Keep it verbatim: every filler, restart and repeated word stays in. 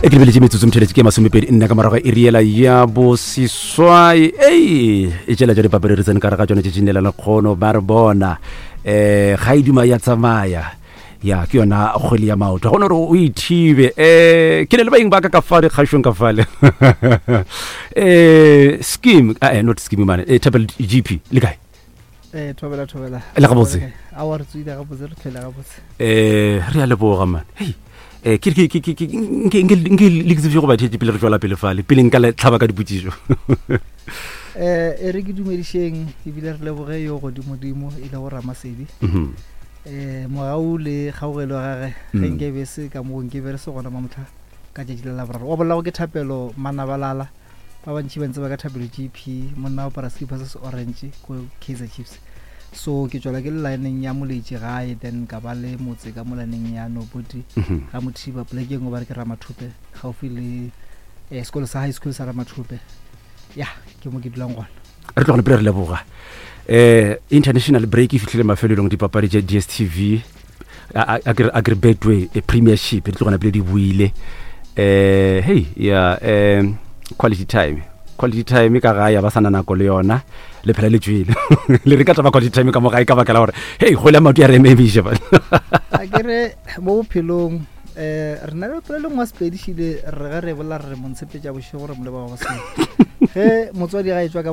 e ke lebeletse metsotso mtheletše ke masomepedi nna ka morago e riela ya boseswai ei e tšela tša dipapere re tsene ka re ga tšone tšetšinela le kgono ba re bona um ga e duma ya tsamaya ya ke yona kgwele ya maoto ga gona gore o ithibe um ke ne le baeng ba ka ka fale kgašong ka fale um scheme not scheme mane Thapelo G P le kae eh thobela thobela le ga botse a wa re tswile ga botse re tlhela ga botse eh re a leboga man hey eh ke ke ke ke nke nke le ke go ba thetse pele re tswela pele fale pele nka le tlhaba ka diputsiso eh e re ke dumedisheng e bile re leboge yo go dimodimo ile go Ramasedi mhm eh moau le gaugelo gage ge nke bese ka mo nke bere se gona mamotla ka tšela la boraro o bolla go ke Thapelo Manabalala ba bantši ba ntse ba ka Thapelo G P monna o para skipa se orange ko Kaizer Chiefs so ke tswela ke line ya moletše gae then ka ba le motse ka molaneng ya Nobody ga mothiba plekeng o ba re ke Ramathupe gaufi le eh sekolo sa high school sa Ramathupe ya ke mo ke dulang gona re tlogole pele re leboga eh international break e fitlhile mafelelong dipapadi tša D S T V agri Betway e premiership re tlogona pele di buile eh hey ya eh quality time quality time ka ga ya ba sana nako le yona le phela le tswile le re ka taba quality time ka mo ga e ka bakela gore hey go le matu ya re memisha ba a kere mo bophelong eh re na le pele ngwa spedishile re ga re bola re montsepetša bošego gore mole ba ba se ge motswadi ga e tswa ka